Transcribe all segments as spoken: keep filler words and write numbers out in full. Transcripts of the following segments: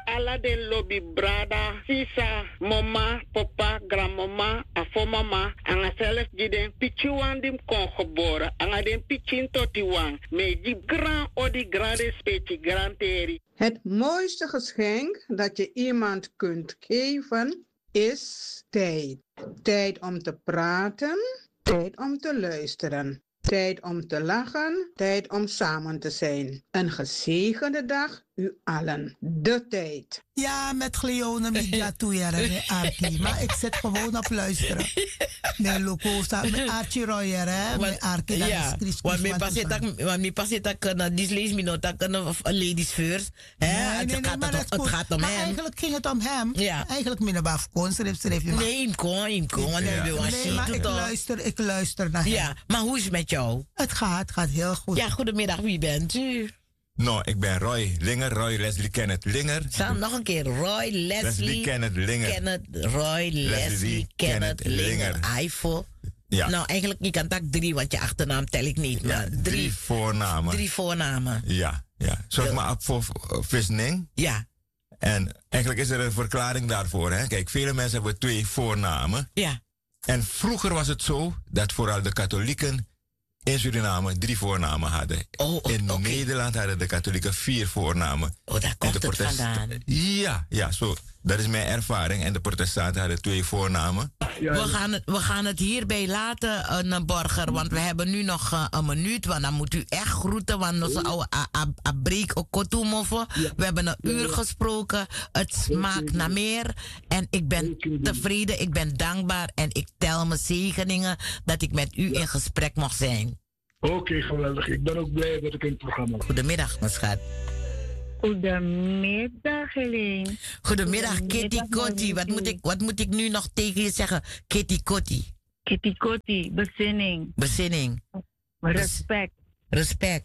Alla de lobby brada, sisa, mama, papa, grandmama, afomama, anga zelf die den pichuan dim kon geboren, anga den pichin totiwan, me die grand o die grande specie grand teri. Het mooiste geschenk dat je iemand kunt geven is tijd. Tijd om te praten, tijd om te luisteren. Tijd om te lachen, tijd om samen te zijn. Een gezegende dag, u allen. De tijd. Ja, met Gleone Media toejaar, Artie. Maar ik zit gewoon op luisteren. Nee, Loco staat met Archie Royer, hè? Met Arkie, dat ja, is Chris. want me pas het dat kunnen, die lees me dat kunnen ladies first. Hè? Nee, het, nee, nee, gaat maar het, dat het is gaat om maar hem. eigenlijk ging het om hem. Ja. Eigenlijk min of meer kon schreef, schreef je maar. Nee, hem kon, hem kon. Want Ja. hij wil Nee, maar ik luister, ik luister naar hem. Ja, maar hoe is het met jou? Het gaat, het gaat heel goed. Ja, goedemiddag, wie bent u? Nou, ik ben Roy Linger, Roy Leslie Kenneth Linger. Sam, nog een keer. Roy, Leslie, Leslie Kenneth Linger. Kenneth, Roy, Leslie, Leslie Kenneth, Kenneth Linger. Linger. Eiffel. Ja. Nou, eigenlijk, je kan tak drie, want je achternaam tel ik niet. Maar Ja, drie, drie voornamen. Drie voornamen. Ja, ja. Zorg maar op voor voor visning. Ja. En eigenlijk is er een verklaring daarvoor. Hè? Kijk, vele mensen hebben twee voornamen. Ja. En vroeger was het zo dat vooral de katholieken in Suriname drie voornamen hadden. Oh, oh, in okay. Nederland hadden de katholieken vier voornamen. Oh, daar komt het protest- vandaan. Ja, ja, zo. Dat is mijn ervaring. En de protestanten hadden twee voornamen. We gaan, het, we gaan het hierbij laten, een borger, want we hebben nu nog uh, een minuut, want dan moet u echt groeten, want onze oude abreek ook kotumoffen. We hebben een uur gesproken, het smaakt naar meer en ik ben tevreden, ik ben dankbaar en ik tel mijn zegeningen dat ik met u in gesprek mocht zijn. Oké, okay, geweldig. Ik ben ook blij dat ik in het programma ben. Goedemiddag, mijn schat. Goedemiddag, Helene. Goedemiddag, Kitty Kotti. Wat moet, ik, wat moet ik nu nog tegen je zeggen? Kitty Kotti. Kitty Kotti, bezinning. Bezinning. Respect. Respect.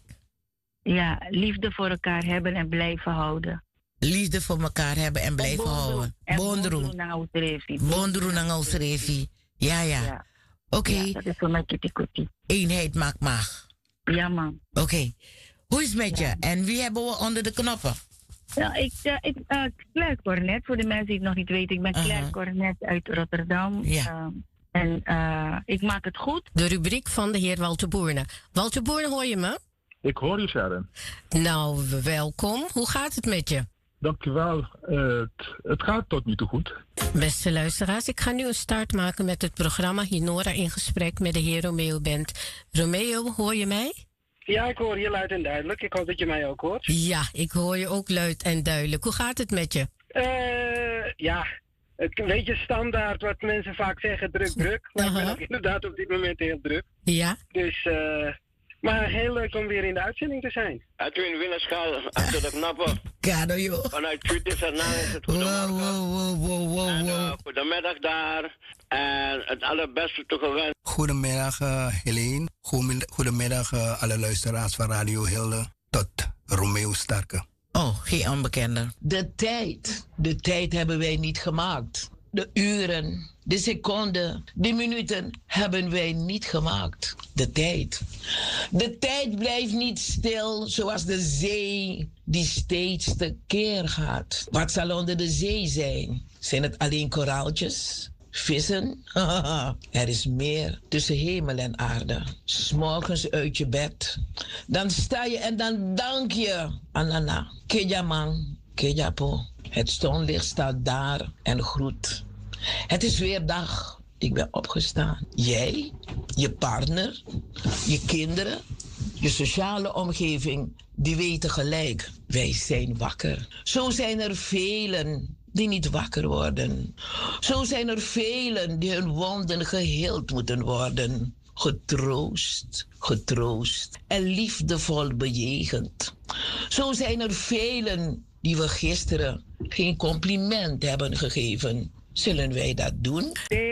Ja, liefde voor elkaar hebben en blijven houden. Liefde voor elkaar hebben en blijven Bondru. houden. Bondru. Bondru. Bondru Nangausrevi. Ja, ja. ja. Oké. Okay. Ja, dat is voor mij Kitty Kotti. Eenheid maakt macht. Ja, man. Oké. Okay. Hoe is het met je? En wie hebben we onder de knoppen? Ja, ik, uh, ik uh, Claire Cornet, voor de mensen die het nog niet weten. Ik ben Claire uh-huh. Cornet uit Rotterdam. Ja. Uh, en uh, ik maak het goed. De rubriek van de heer Walter Boerne. Walter Boerne, hoor je me? Ik hoor je, Sharon. Nou, welkom. Hoe gaat het met je? Dankjewel. Uh, het, het gaat tot nu toe goed. Beste luisteraars, ik ga nu een start maken met het programma Hinora in gesprek met de heer Romeo Bent. Romeo, hoor je mij? Ja, ik hoor je luid en duidelijk. Ik hoop dat je mij ook hoort. Ja, ik hoor je ook luid en duidelijk. Hoe gaat het met je? Uh, ja, het weet je standaard wat mensen vaak zeggen, druk, druk. Maar uh-huh. ik ben ook inderdaad op dit moment heel druk. Ja. Dus, uh, maar heel leuk om weer in de uitzending te zijn. Edwin Winnerschaal, achter de knappen. Kado, joh. Vanuit Cutie Fernandes, het goedemorgen. Wow, wow, wow, wow, en, uh, wow. goedemiddag daar. En het allerbeste toegewenst. Goedemiddag, uh, Helene. Goedemiddag, uh, alle luisteraars van Radio Hilde. Tot Romeo Starke. Oh, geen onbekende. De tijd. De tijd hebben wij niet gemaakt. De uren, de seconden, de minuten hebben wij niet gemaakt. De tijd. De tijd blijft niet stil zoals de zee die steeds tekeer gaat. Wat zal onder de zee zijn? Zijn het alleen koraaltjes? Vissen? Er is meer tussen hemel en aarde. 's Morgens uit je bed. Dan sta je en dan dank je. Anana. Kejaman. Kejapo. Het zonlicht staat daar en groet. Het is weer dag. Ik ben opgestaan. Jij, je partner, je kinderen, je sociale omgeving, die weten gelijk. Wij zijn wakker. Zo zijn er velen die niet wakker worden. Zo zijn er velen die hun wonden geheeld moeten worden. Getroost, getroost en liefdevol bejegend. Zo zijn er velen die we gisteren geen compliment hebben gegeven. Zullen wij dat doen?